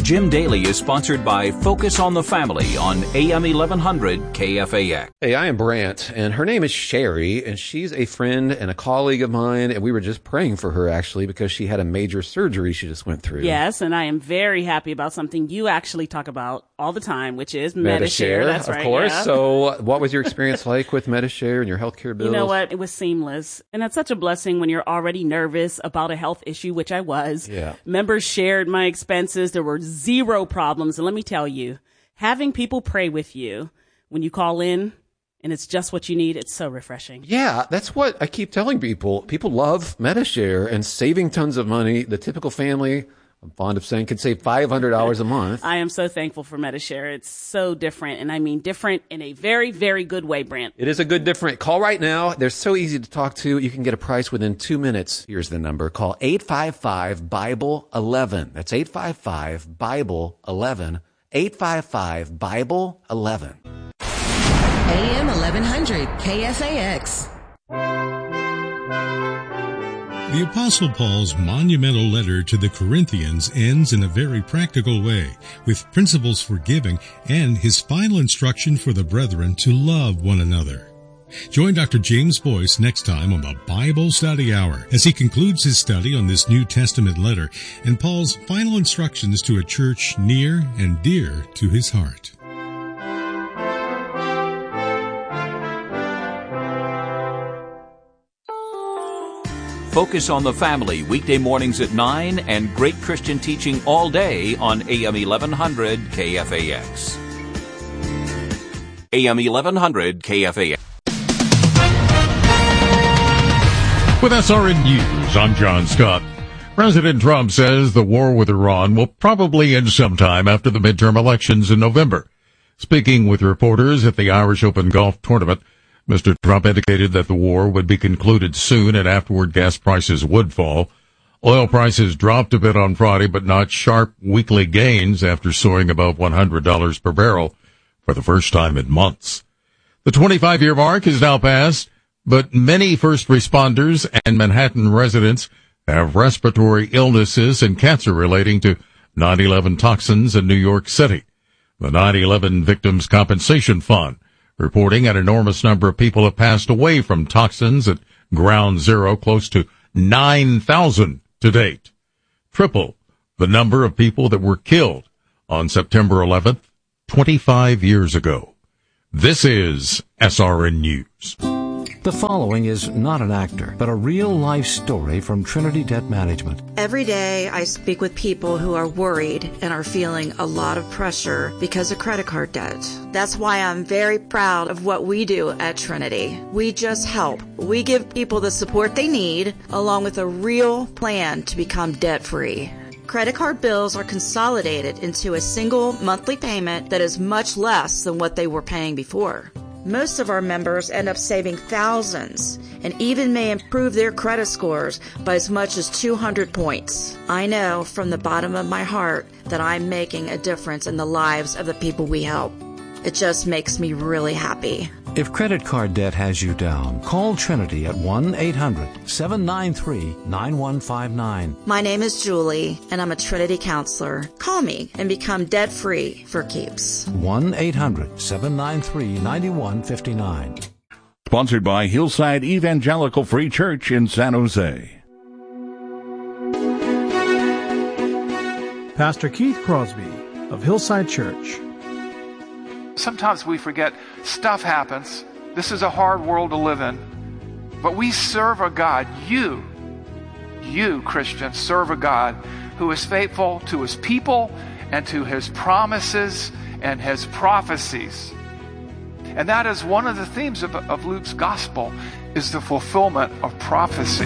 Jim Daly is sponsored by Focus on the Family on AM 1100 KFAX. Hey, I am Brant, and her name is Sherry, and she's a friend and a colleague of mine, and we were just praying for her, actually, because she had a major surgery she just went through. Yes, and I am very happy about something you actually talk about all the time, which is Medi-Share. That's right, of course. Yeah. So what was your experience like with Medi-Share and your healthcare bills? You know what? It was seamless. And that's such a blessing when you're already nervous about a health issue, which I was. Yeah. Members shared my expenses. There were zero problems. And let me tell you, having people pray with you when you call in and it's just what you need, it's so refreshing. Yeah, that's what I keep telling people. People love Medi-Share and saving tons of money. The typical family, I'm fond of saying, could save $500 a month. I am so thankful for Medi-Share. It's so different, and I mean different in a very, very good way, Brent. It is a good different. Call right now. They're so easy to talk to. You can get a price within 2 minutes. Here's the number. Call 855-BIBLE-11. That's 855-BIBLE-11. 855-BIBLE-11. AM 1100 KFAX. The Apostle Paul's monumental letter to the Corinthians ends in a very practical way, with principles for giving and his final instruction for the brethren to love one another. Join Dr. James Boyce next time on the Bible Study Hour as he concludes his study on this New Testament letter and Paul's final instructions to a church near and dear to his heart. Focus on the Family, weekday mornings at 9, and great Christian teaching all day on AM 1100 KFAX. AM 1100 KFAX. With SRN News, I'm John Scott. President Trump says the war with Iran will probably end sometime after the midterm elections in November. Speaking with reporters at the Irish Open Golf Tournament, Mr. Trump indicated that the war would be concluded soon and afterward gas prices would fall. Oil prices dropped a bit on Friday, but not sharp weekly gains after soaring above $100 per barrel for the first time in months. The 25-year mark is now passed, but many first responders and Manhattan residents have respiratory illnesses and cancer relating to 9/11 toxins in New York City. The 9/11 Victims Compensation Fund reporting an enormous number of people have passed away from toxins at Ground Zero, close to 9,000 to date. Triple the number of people that were killed on September 11th, 25 years ago. This is SRN News. The following is not an actor, but a real-life story from Trinity Debt Management. Every day I speak with people who are worried and are feeling a lot of pressure because of credit card debt. That's why I'm very proud of what we do at Trinity. We just help. We give people the support they need, along with a real plan to become debt-free. Credit card bills are consolidated into a single monthly payment that is much less than what they were paying before. Most of our members end up saving thousands and even may improve their credit scores by as much as 200 points. I know from the bottom of my heart that I'm making a difference in the lives of the people we help. It just makes me really happy. If credit card debt has you down, call Trinity at 1-800-793-9159. My name is Julie, and I'm a Trinity counselor. Call me and become debt-free for keeps. 1-800-793-9159. Sponsored by Hillside Evangelical Free Church in San Jose. Pastor Keith Crosby of Hillside Church. Sometimes we forget stuff happens. This is a hard world to live in. But we serve a God. You Christians, serve a God who is faithful to his people and to his promises and his prophecies. And that is one of the themes of Luke's gospel, is the fulfillment of prophecy.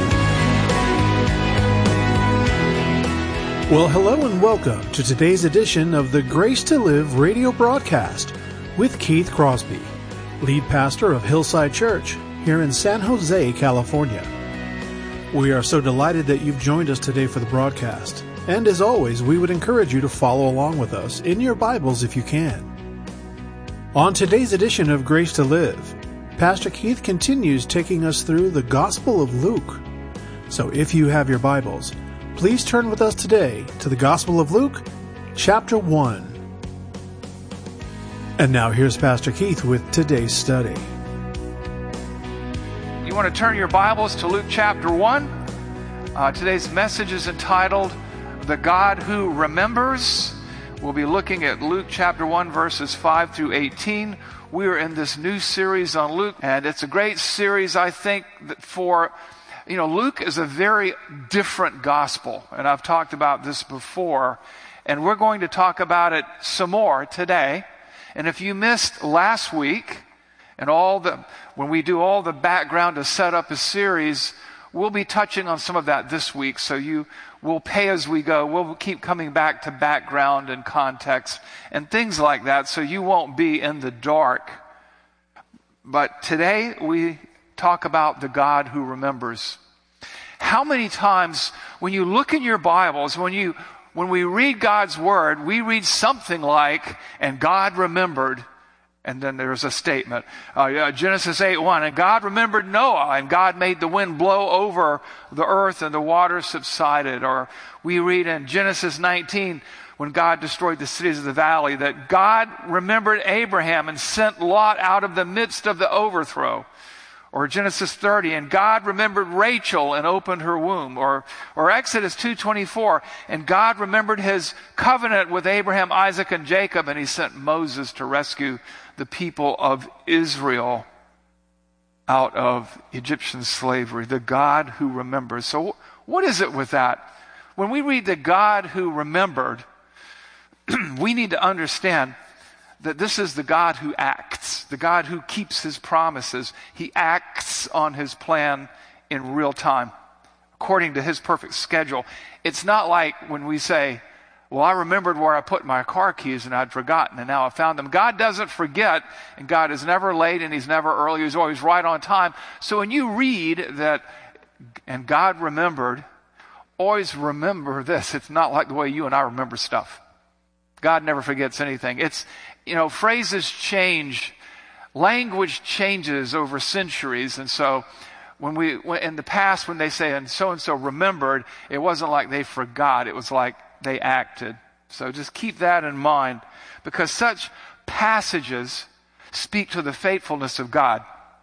Well, hello and welcome to today's edition of the Grace to Live radio broadcast with Keith Crosby, lead pastor of Hillside Church here in San Jose, California. We are so delighted that you've joined us today for the broadcast. And as always, we would encourage you to follow along with us in your Bibles if you can. On today's edition of Grace to Live, Pastor Keith continues taking us through the Gospel of Luke. So if you have your Bibles, please turn with us today to the Gospel of Luke, chapter 1. And now here's Pastor Keith with today's study. You want to turn your Bibles to Luke chapter 1. Today's message is entitled, The God Who Remembers. We'll be looking at Luke chapter 1, verses 5 through 18. We are in this new series on Luke, and it's a great series, I think, Luke is a very different gospel, and I've talked about this before, and we're going to talk about it some more today. And if you missed last week, and when we do all the background to set up a series, we'll be touching on some of that this week, so you will pay as we go. We'll keep coming back to background and context and things like that, so you won't be in the dark. But today we talk about the God who remembers. How many times when you look in your Bibles, when we read God's Word, we read something like, and God remembered, and then there's a statement. Genesis 8:1, and God remembered Noah, and God made the wind blow over the earth, and the waters subsided. Or we read in Genesis 19, when God destroyed the cities of the valley, that God remembered Abraham and sent Lot out of the midst of the overthrow. Or Genesis 30, and God remembered Rachel and opened her womb. Or Exodus 2:24, and God remembered his covenant with Abraham, Isaac, and Jacob, and he sent Moses to rescue the people of Israel out of Egyptian slavery. The God who remembers. So what is it with that? When we read the God who remembered, we need to understand that this is the God who acts, the God who keeps his promises. He acts on his plan in real time, according to his perfect schedule. It's not like when we say, well, I remembered where I put my car keys and I'd forgotten and now I found them. God doesn't forget, and God is never late and he's never early. He's always right on time. So when you read that, and God remembered, always remember this. It's not like the way you and I remember stuff. God never forgets anything. Phrases change, language changes over centuries, and so when in the past when they say and so remembered, it wasn't like they forgot, it was like they acted. So just keep that in mind, because such passages speak to the faithfulness of God.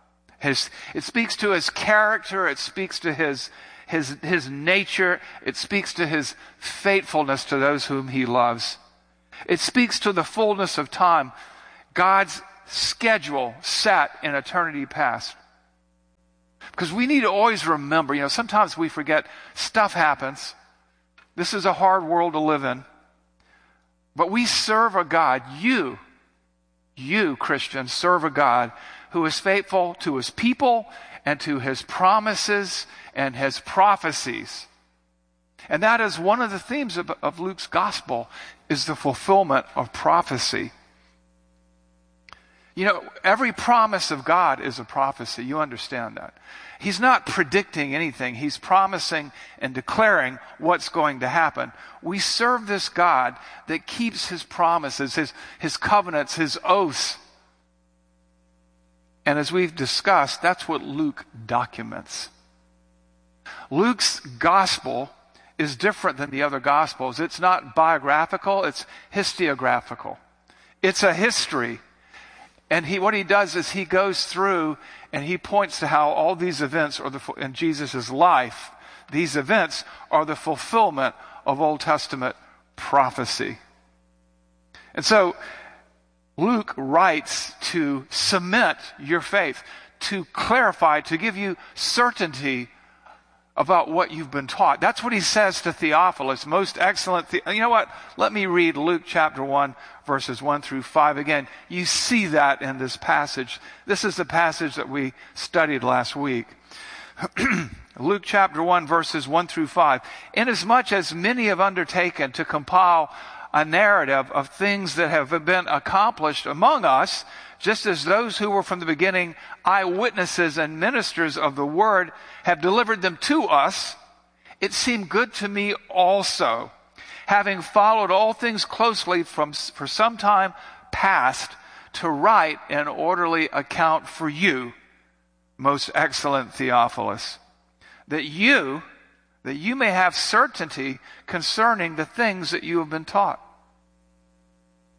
It speaks to his character, it speaks to his nature, it speaks to his faithfulness to those whom he loves. It speaks to the fullness of time, God's schedule set in eternity past. Because we need to always remember, sometimes we forget stuff happens. This is a hard world to live in. But we serve a God, you Christians, serve a God who is faithful to his people and to his promises and his prophecies. And that is one of the themes of Luke's gospel, is the fulfillment of prophecy. Every promise of God is a prophecy. You understand that. He's not predicting anything. He's promising and declaring what's going to happen. We serve this God that keeps his promises, his covenants, his oaths. And as we've discussed, that's what Luke documents. Luke's gospel is different than the other gospels. It's not biographical, it's historiographical. It's a history. And what he does is he goes through and he points to how all these events in Jesus' life, these events are the fulfillment of Old Testament prophecy. And so Luke writes to cement your faith, to clarify, to give you certainty about what you've been taught. That's what he says to Theophilus. Most excellent. You know what? Let me read Luke chapter 1, verses 1 through 5 again. You see that in this passage. This is the passage that we studied last week. Luke chapter 1, verses 1 through 5. Inasmuch as many have undertaken to compile a narrative of things that have been accomplished among us, just as those who were from the beginning eyewitnesses and ministers of the word have delivered them to us, it seemed good to me also, having followed all things closely for some time past, to write an orderly account for you, most excellent Theophilus, that you may have certainty concerning the things that you have been taught,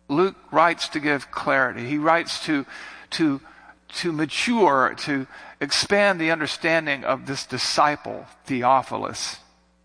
Luke writes to give clarity. He writes to mature, to expand the understanding of this disciple, Theophilus.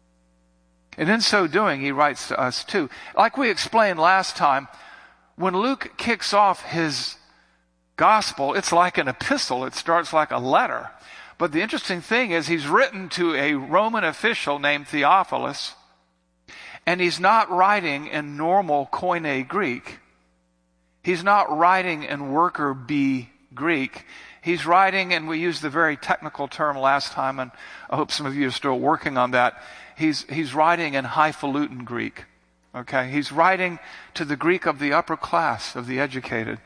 And in so doing, he writes to us too. Like we explained last time, when Luke kicks off his gospel, it's like an epistle. It starts like a letter. But the interesting thing is he's written to a Roman official named Theophilus, and he's not writing in normal Koine Greek. He's not writing in worker bee Greek. He's writing, and we used the very technical term last time, and I hope some of you are still working on that. He's writing in highfalutin Greek. Okay? He's writing to the Greek of the upper class, of the educated.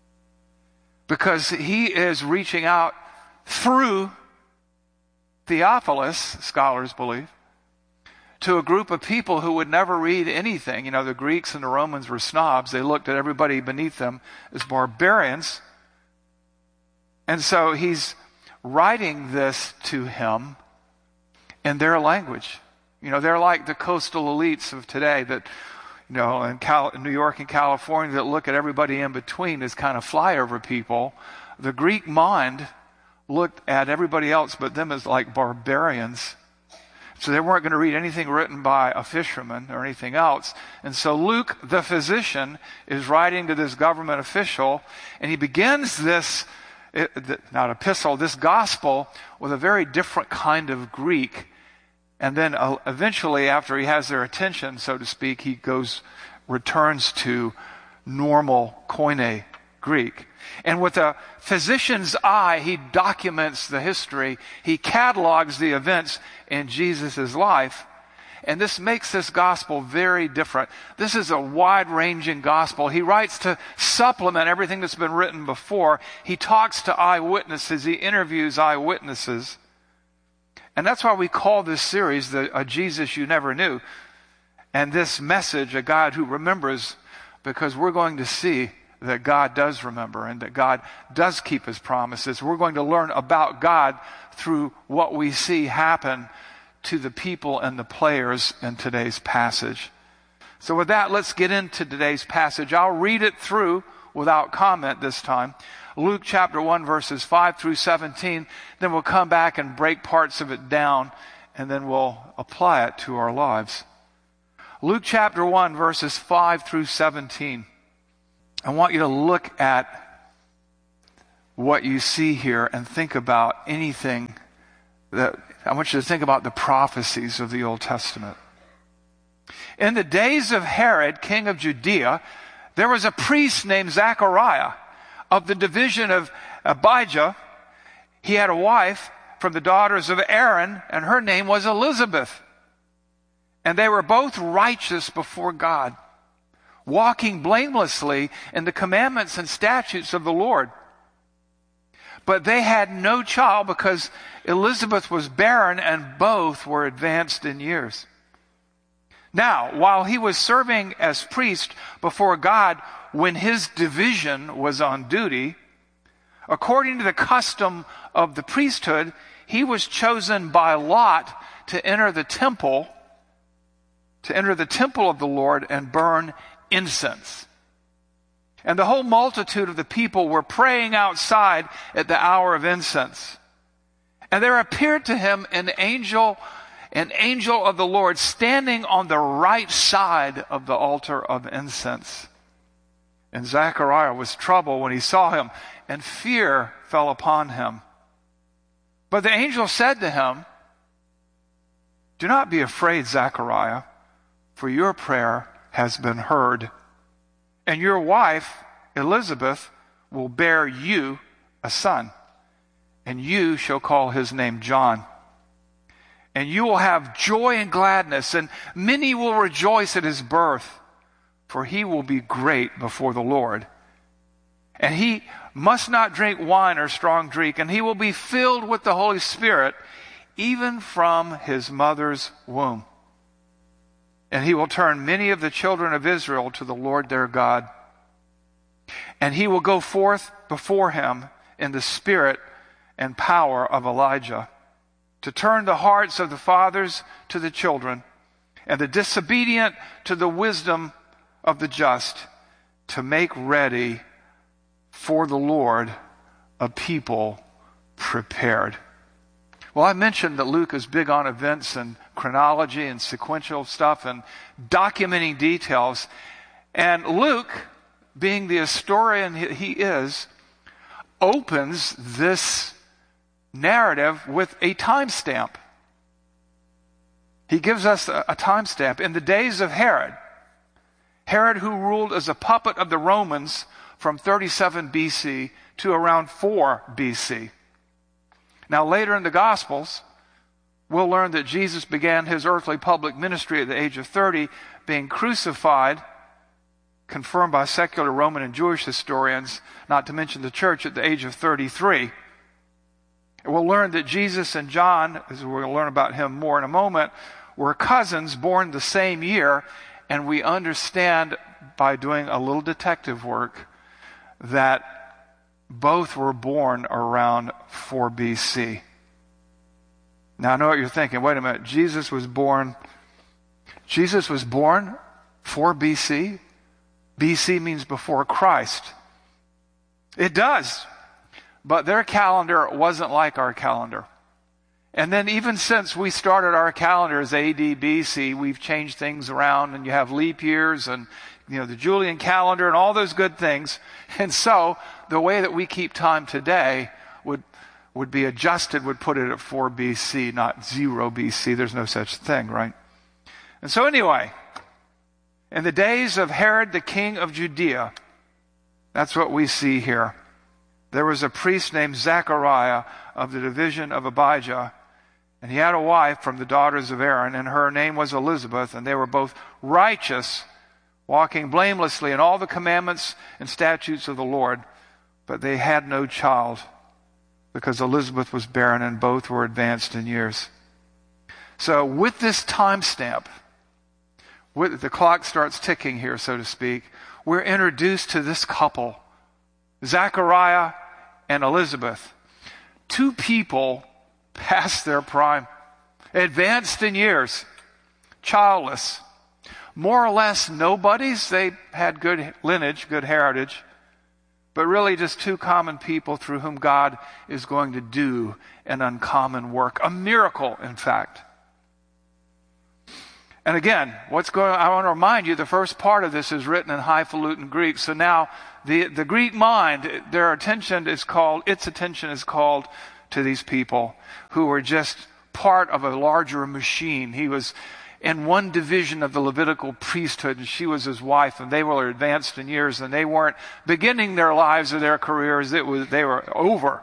Because he is reaching out through Theophilus, scholars believe, to a group of people who would never read anything. You know, the Greeks and the Romans were snobs. They looked at everybody beneath them as barbarians. And so he's writing this to him in their language. You know, they're like the coastal elites of today that, you know, in New York and California that look at everybody in between as kind of flyover people. The Greek mind looked at everybody else but them as like barbarians. So they weren't going to read anything written by a fisherman or anything else. And so Luke, the physician, is writing to this government official, and he begins this, not epistle, this gospel with a very different kind of Greek. And then eventually, after he has their attention, so to speak, he returns to normal Koine Greek. And with a physician's eye, he documents the history. He catalogs the events in Jesus' life. And this makes this gospel very different. This is a wide-ranging gospel. He writes to supplement everything that's been written before. He talks to eyewitnesses. He interviews eyewitnesses. And that's why we call this series a Jesus You Never Knew. And this message, a God who remembers, because we're going to see that God does remember and that God does keep his promises. We're going to learn about God through what we see happen to the people and the players in today's passage. So with that, let's get into today's passage. I'll read it through without comment this time. Luke chapter 1, verses 5 through 17. Then we'll come back and break parts of it down, and then we'll apply it to our lives. Luke chapter 1, verses 5 through 17. I want you to look at what you see here and think about anything that I want you to think about the prophecies of the Old Testament. In the days of Herod, king of Judea, there was a priest named Zechariah of the division of Abijah. He had a wife from the daughters of Aaron, and her name was Elizabeth. And they were both righteous before God, walking blamelessly in the commandments and statutes of the Lord. But they had no child because Elizabeth was barren and both were advanced in years. Now, while he was serving as priest before God when his division was on duty, according to the custom of the priesthood, he was chosen by lot to enter the temple of the Lord and burn incense. And the whole multitude of the people were praying outside at the hour of incense. And there appeared to him an angel of the Lord standing on the right side of the altar of incense. And Zechariah was troubled when he saw him, and fear fell upon him. But the angel said to him, "Do not be afraid, Zechariah, for your prayer has been heard. And your wife, Elizabeth, will bear you a son, and you shall call his name John. And you will have joy and gladness, and many will rejoice at his birth, for he will be great before the Lord. And he must not drink wine or strong drink, and he will be filled with the Holy Spirit, even from his mother's womb. And he will turn many of the children of Israel to the Lord their God. And he will go forth before him in the spirit and power of Elijah, to turn the hearts of the fathers to the children, and the disobedient to the wisdom of the just, to make ready for the Lord a people prepared. Well, I mentioned that Luke is big on events and chronology and sequential stuff and documenting details. And Luke, being the historian he is, opens this narrative with a timestamp. He gives us a timestamp. In the days of Herod who ruled as a puppet of the Romans from 37 BC to around 4 BC. Now, later in the Gospels, we'll learn that Jesus began his earthly public ministry at the age of 30, being crucified, confirmed by secular Roman and Jewish historians, not to mention the church, at the age of 33. We'll learn that Jesus and John, as we'll learn about him more in a moment, were cousins born the same year, and we understand by doing a little detective work that both were born around 4 BC. Now I know what you're thinking. Wait a minute. Jesus was born 4 BC? BC means before Christ. It does. But their calendar wasn't like our calendar. And then even since we started our calendars AD, BC, we've changed things around, and you have leap years and the Julian calendar and all those good things. And so the way that we keep time today would be adjusted, would put it at 4 BC, not 0 BC. There's no such thing, right? And so anyway, in the days of Herod the king of Judea, that's what we see here. There was a priest named Zechariah of the division of Abijah, and he had a wife from the daughters of Aaron, and her name was Elizabeth, and they were both righteous, walking blamelessly in all the commandments and statutes of the Lord. But they had no child, because Elizabeth was barren, and both were advanced in years. So with this timestamp, the clock starts ticking here, so to speak, we're introduced to this couple, Zechariah and Elizabeth. Two people past their prime, advanced in years, childless, more or less nobodies. They had good lineage, good heritage, but really just two common people through whom God is going to do an uncommon work, a miracle, in fact. And again, I want to remind you, the first part of this is written in highfalutin Greek. So now the Greek mind, its attention is called to these people who were just part of a larger machine. He was in one division of the Levitical priesthood, and she was his wife, and they were advanced in years, and they weren't beginning their lives or their careers. They were over.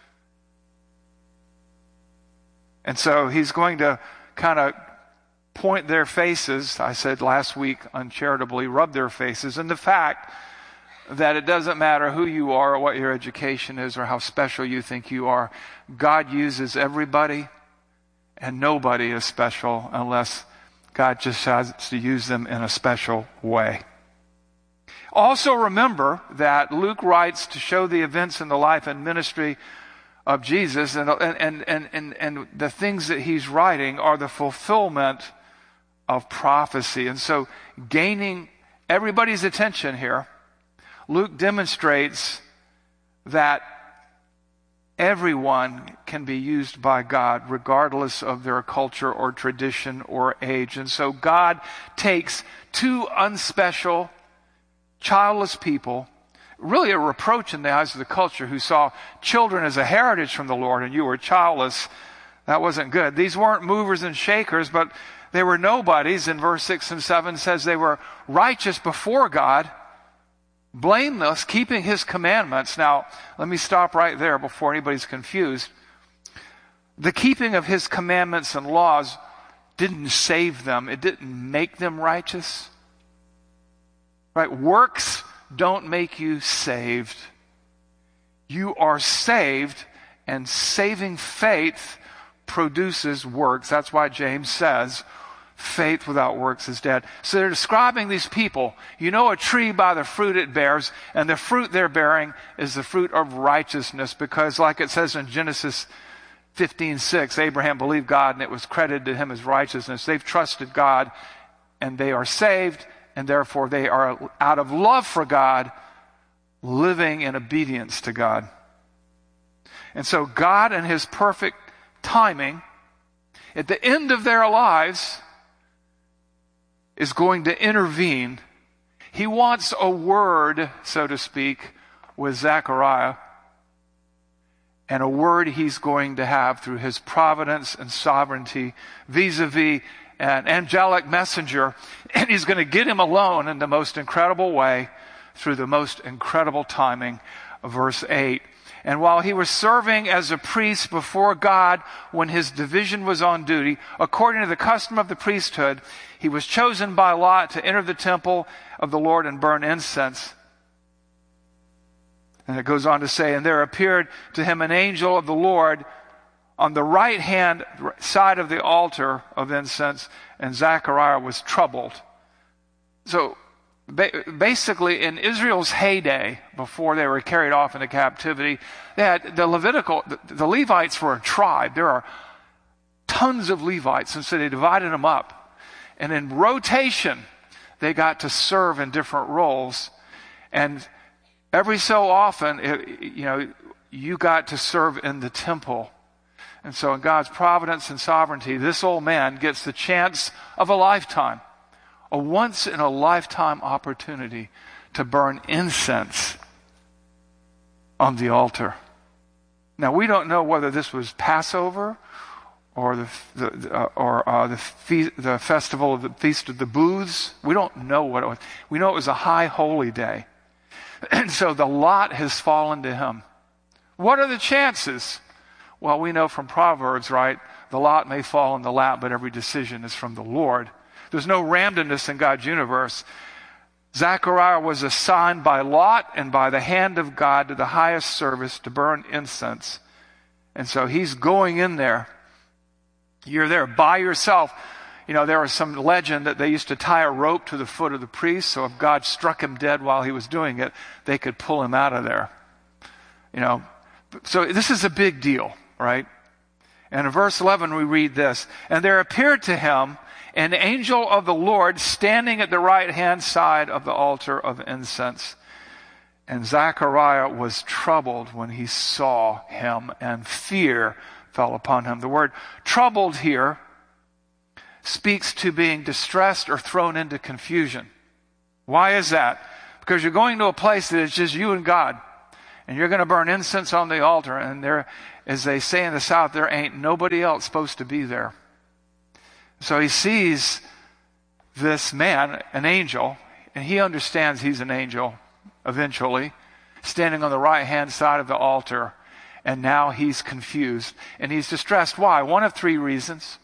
And so he's going to kind of point their faces, I said last week uncharitably, rub their faces, and the fact that it doesn't matter who you are or what your education is or how special you think you are. God uses everybody, and nobody is special unless God just has to use them in a special way. Also remember that Luke writes to show the events in the life and ministry of Jesus, and the things that he's writing are the fulfillment of prophecy. And so gaining everybody's attention here, Luke demonstrates that everyone can be used by God regardless of their culture or tradition or age. And so God takes two unspecial, childless people, really a reproach in the eyes of the culture, who saw children as a heritage from the Lord, and you were childless. That wasn't good. These weren't movers and shakers, but they were nobodies. In verse 6 and 7 says they were righteous before God, blameless, keeping his commandments. Now, let me stop right there before anybody's confused. The keeping of his commandments and laws didn't save them. It didn't make them righteous. Right? Works don't make you saved. You are saved, and saving faith produces works. That's why James says, faith without works is dead. So they're describing these people. You know a tree by the fruit it bears, and the fruit they're bearing is the fruit of righteousness, because like it says in Genesis 15:6, Abraham believed God and it was credited to him as righteousness. They've trusted God and they are saved and therefore they are, out of love for God, living in obedience to God. And so God, in his perfect timing, at the end of their lives, is going to intervene. He wants a word, so to speak, with Zechariah, and a word he's going to have through his providence and sovereignty vis-a-vis an angelic messenger, and he's going to get him alone in the most incredible way through the most incredible timing of verse 8. And while he was serving as a priest before God when his division was on duty, according to the custom of the priesthood, he was chosen by lot to enter the temple of the Lord and burn incense. And it goes on to say, and there appeared to him an angel of the Lord on the right-hand side of the altar of incense, and Zechariah was troubled. So basically, in Israel's heyday, before they were carried off into captivity, they had the Levites were a tribe. There are tons of Levites, and so they divided them up. And in rotation, they got to serve in different roles. And every so often, you got to serve in the temple. And so in God's providence and sovereignty, this old man gets the chance of a lifetime, a once-in-a-lifetime opportunity to burn incense on the altar. Now, we don't know whether this was Passover or the festival of the Feast of the Booths. We don't know what it was. We know it was a high holy day. And so the lot has fallen to him. What are the chances? Well, we know from Proverbs, right? The lot may fall in the lap, but every decision is from the Lord. There's no randomness in God's universe. Zechariah was assigned by lot and by the hand of God to the highest service to burn incense. And so he's going in there. You're there by yourself. There was some legend that they used to tie a rope to the foot of the priest, so if God struck him dead while he was doing it, they could pull him out of there. So this is a big deal, right? And in verse 11 we read this, and there appeared to him an angel of the Lord standing at the right-hand side of the altar of incense. And Zechariah was troubled when he saw him, and fear fell upon him. The word troubled here speaks to being distressed or thrown into confusion. Why is that? Because you're going to a place that is just you and God, and you're going to burn incense on the altar, and there, as they say in the South, there ain't nobody else supposed to be there. So he sees this man, an angel, and he understands he's an angel eventually, standing on the right-hand side of the altar, and now he's confused and he's distressed. Why? One of three reasons.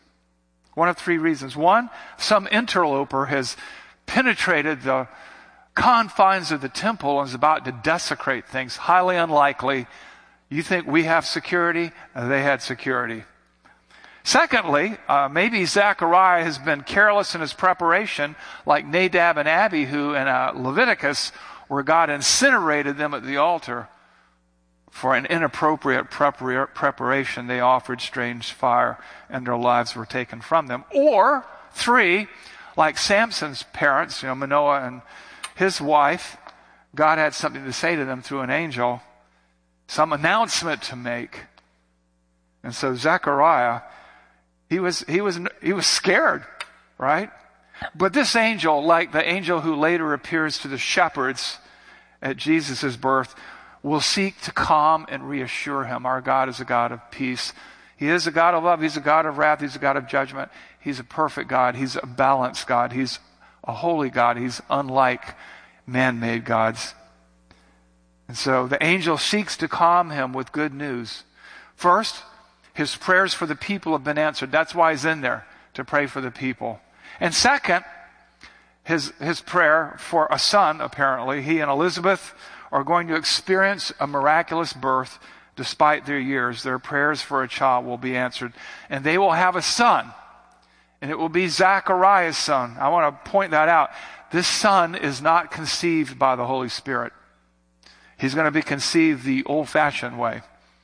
One, some interloper has penetrated the confines of the temple and is about to desecrate things. Highly unlikely. You think we have security? They had security. Secondly, maybe Zechariah has been careless in his preparation, like Nadab and Abihu in Leviticus, where God incinerated them at the altar. For an inappropriate preparation, they offered strange fire, and their lives were taken from them. Or, three, like Samson's parents, Manoah and his wife, God had something to say to them through an angel, some announcement to make. And so Zechariah, he was scared, right? But this angel, like the angel who later appears to the shepherds at Jesus' birth, will seek to calm and reassure him. Our God is a God of peace. He is a God of love. He's a God of wrath. He's a God of judgment. He's a perfect God. He's a balanced God. He's a holy God. He's unlike man-made gods. And so the angel seeks to calm him with good news. First, his prayers for the people have been answered. That's why he's in there, to pray for the people. And second, his prayer for a son, apparently. He and Elizabeth are going to experience a miraculous birth despite their years. Their prayers for a child will be answered. And they will have a son. And it will be Zechariah's son. I want to point that out. This son is not conceived by the Holy Spirit. He's going to be conceived the old-fashioned way.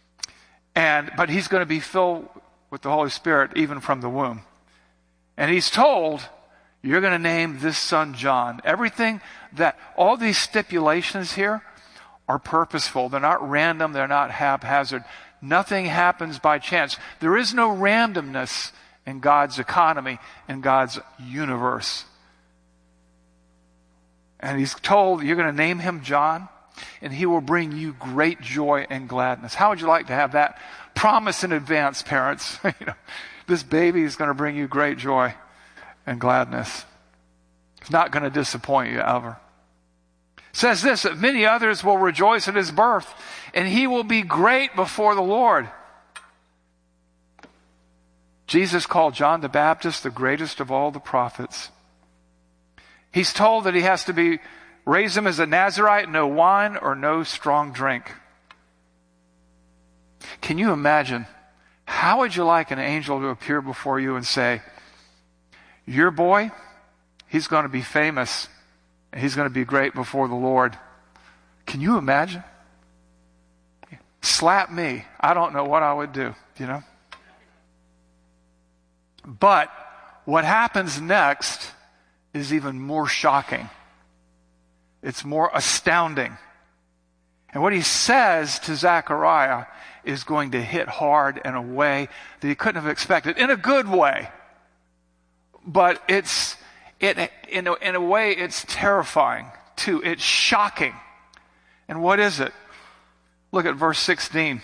But he's going to be filled with the Holy Spirit even from the womb. And he's told, You're going to name this son John. All these stipulations here are purposeful. They're not random. They're not haphazard. Nothing happens by chance. There is no randomness in God's economy, in God's universe. And he's told, you're going to name him John, and he will bring you great joy and gladness. How would you like to have that promise in advance, parents? This baby is going to bring you great joy and gladness. It's not going to disappoint you ever. It says this, that many others will rejoice at his birth, and he will be great before the Lord. Jesus called John the Baptist the greatest of all the prophets. He's told that he has to raise him as a Nazirite, no wine or no strong drink. Can you imagine? How would you like an angel to appear before you and say, your boy, he's going to be famous, and he's going to be great before the Lord? Can you imagine? Slap me. I don't know what I would do, But what happens next is even more shocking. It's more astounding. And what he says to Zechariah is going to hit hard in a way that he couldn't have expected, in a good way. But in a way, it's terrifying too. It's shocking. And what is it? Look at verse 16.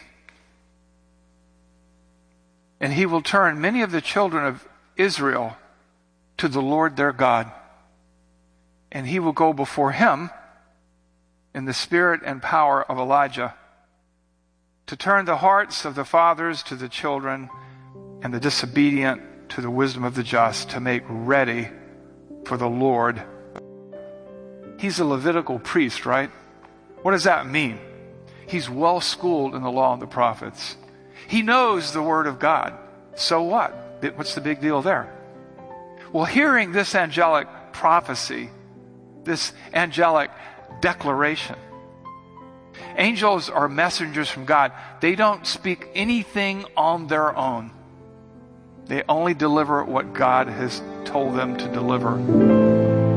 And he will turn many of the children of Israel to the Lord their God. And he will go before him in the spirit and power of Elijah, to turn the hearts of the fathers to the children and the disobedient to the wisdom of the just, to make ready for the Lord. He's a Levitical priest, right? What does that mean? He's well schooled in the law and the prophets. He knows the word of God. So what? What's the big deal there? Well, hearing this angelic prophecy, this angelic declaration. Angels are messengers from God. They don't speak anything on their own. They only deliver what God has told them to deliver.